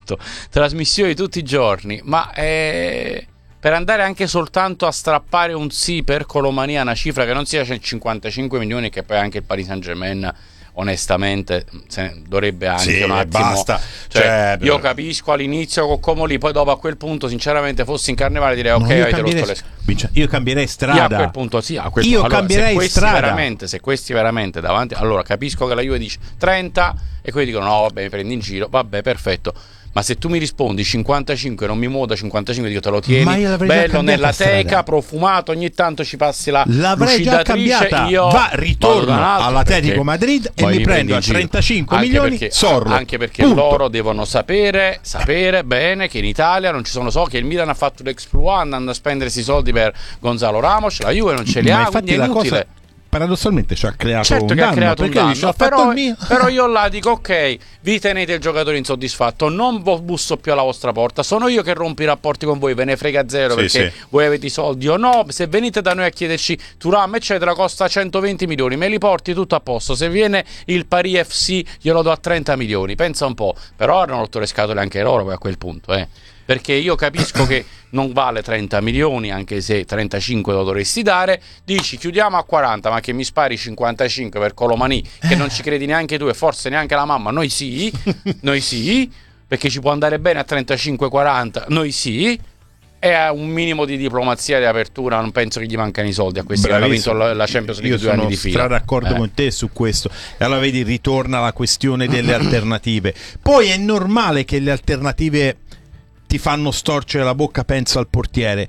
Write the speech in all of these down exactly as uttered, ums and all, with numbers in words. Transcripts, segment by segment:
fatto trasmissioni tutti i giorni, ma eh, per andare anche soltanto a strappare un sì per Colomania, una cifra che non sia cinquantacinque milioni, che poi anche il Paris Saint-Germain onestamente se dovrebbe anche sì, un attimo basta. Cioè, cioè, io capisco all'inizio con Comoli, poi dopo a quel punto sinceramente fossi in carnevale direi ok, no, io, avete cambierei, rotto le... io cambierei strada. Io a quel punto sì, a quel io punto. Allora, cambierei se questi strada veramente, se questi veramente davanti, allora capisco che la Juve dice trenta e quelli dicono no vabbè mi prendi in giro, vabbè perfetto. Ma se tu mi rispondi cinquantacinque, non mi muovo da cinquantacinque, dico te lo tieni bello nella teca, profumato, ogni tanto ci passi la l'avrei già cambiata. Io va, ritorno all'Atletico Madrid e mi prendo a trentacinque anche milioni perché, Sorlo. Anche perché punto. Loro devono sapere sapere bene che in Italia non ci sono, so che il Milan ha fatto l'exploit andando a spendersi i soldi per Gonzalo Ramos, la Juve non ce li Ma ha, quindi è inutile. Cosa... paradossalmente ci ha creato certo un che danno, ha creato un perché danno, dice, però, mio... però io là dico ok, vi tenete il giocatore insoddisfatto, non busso più alla vostra porta, sono io che rompo i rapporti con voi, ve ne frega zero, sì, perché sì. voi avete i soldi o no, se venite da noi a chiederci Thuram eccetera costa centoventi milioni, me li porti tutto a posto, se viene il Paris F C glielo do a trenta milioni, pensa un po', però hanno rotto le scatole anche loro poi a quel punto, eh perché io capisco che non vale trenta milioni, anche se trentacinque lo dovresti dare, dici chiudiamo a quaranta, ma che mi spari cinquantacinque per Colomani, che non ci credi neanche tu e forse neanche la mamma, noi sì, noi sì, perché ci può andare bene a trentacinque quaranta, noi sì, e a un minimo di diplomazia e di apertura non penso che gli mancano i soldi a questi che hanno vinto la Champions League io due anni di fila. Io sono d'accordo eh. con te su questo, e allora vedi ritorna la questione delle alternative, poi è normale che le alternative ti fanno storcere la bocca, penso al portiere,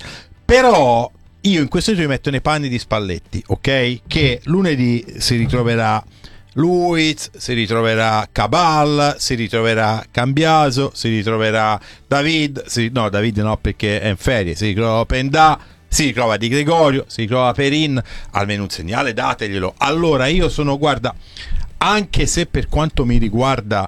però io in questo momento mi metto nei panni di Spalletti, ok? Che lunedì si ritroverà Luiz, si ritroverà Cabal, si ritroverà Cambiaso, si ritroverà David, si, no David no perché è in ferie, si ritrova Pendà, si ritrova Di Gregorio, si ritrova Perin, almeno un segnale dateglielo. Allora io sono, guarda, anche se per quanto mi riguarda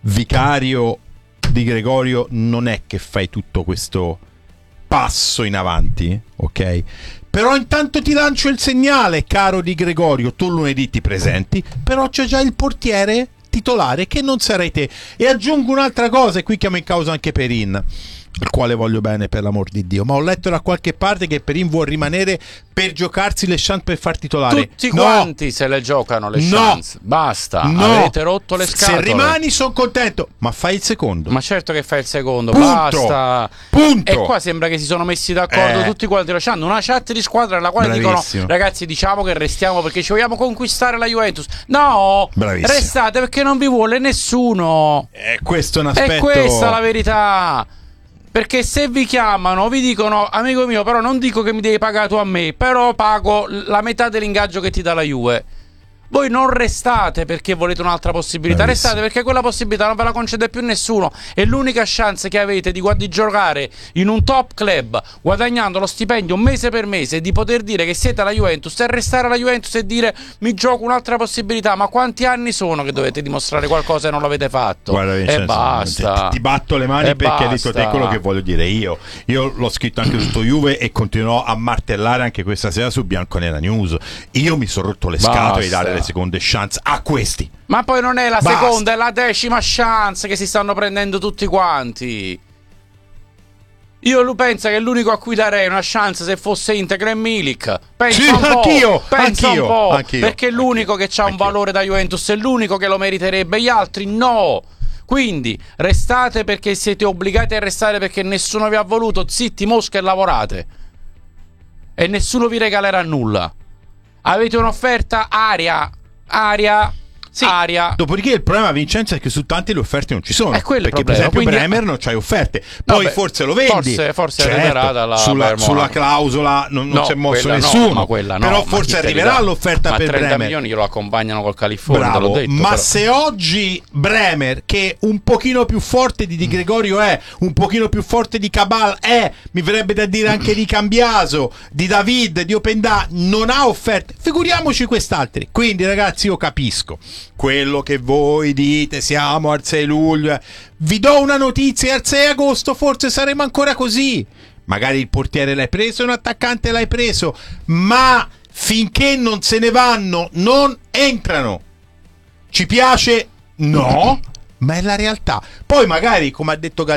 Vicario, Di Gregorio non è che fai tutto questo passo in avanti, ok? Però intanto ti lancio il segnale, caro Di Gregorio, tu lunedì ti presenti, però c'è già il portiere titolare che non sarai te. E aggiungo un'altra cosa, e qui chiamo in causa anche Perin, il quale voglio bene per l'amor di Dio, ma ho letto da qualche parte che Perin vuol rimanere per giocarsi le chance per far titolare. Tutti no. quanti se le giocano le no. chance, basta, no. avete rotto le scatole. Se rimani sono contento, ma fai il secondo. Ma certo che fai il secondo, punto. basta. Punto. E qua sembra che si sono messi d'accordo eh. tutti quanti, hanno una chat di squadra nella quale Bravissimo. dicono ragazzi diciamo che restiamo perché ci vogliamo conquistare la Juventus. No, Bravissimo. restate perché non vi vuole nessuno. Eh, questo è un aspetto. E questa è la verità. Perché se vi chiamano, vi dicono amico mio, però non dico che mi devi pagare tu a me, però pago la metà dell'ingaggio che ti dà la Juve. Voi non restate perché volete un'altra possibilità, Bravissimo. restate perché quella possibilità non ve la concede più nessuno. E l'unica chance che avete di, di giocare in un top club guadagnando lo stipendio mese per mese, di poter dire che siete la Juventus e restare alla Juventus e dire mi gioco un'altra possibilità. Ma quanti anni sono che dovete dimostrare qualcosa e non l'avete fatto? Guarda, Vincenzo, e basta. Ti, ti batto le mani e perché basta. hai detto te quello che voglio dire io. Io l'ho scritto anche su Juve e continuerò a martellare anche questa sera su Bianconera News. Io mi sono rotto le scatole di dare le seconde chance a questi. Ma poi non è la Basta. seconda, è la decima chance che si stanno prendendo tutti quanti. Io lo penso che l'unico a cui darei una chance se fosse integro è Milik. Pensa sì, un po', anch'io, pensa anch'io, un po', anch'io, perché è l'unico anch'io, che ha un anch'io. valore da Juventus, è l'unico che lo meriterebbe, gli altri no. Quindi restate perché siete obbligati a restare perché nessuno vi ha voluto, zitti mosca e lavorate. E nessuno vi regalerà nulla. Avete un'offerta aria, aria, sì. aria. Dopodiché il problema, Vincenzo, è che su tante le offerte non ci sono. È quello il perché problema. per esempio Quindi... Bremer non c'hai offerte. Poi Vabbè, forse lo vendi. Forse, forse certo, arriverà dalla sulla, sulla clausola non, non no, si è mosso quella nessuno. No, ma quella no, però ma forse arriverà l'offerta ma per trenta Bremer. milioni glielo accompagnano col California. Bravo, detto, ma però. se oggi Bremer, che un pochino più forte di Di Gregorio è, un pochino più forte di Cabal è, mi verrebbe da dire anche di Cambiaso, di David, di Opendà, non ha offerte, figuriamoci quest'altri. Quindi ragazzi, io capisco quello che voi dite, siamo al sei luglio, vi do una notizia, al sei agosto forse saremo ancora così, magari il portiere l'hai preso, un attaccante l'hai preso, ma finché non se ne vanno non entrano. Ci piace? No, ma è la realtà. Poi magari, come ha detto Galliani,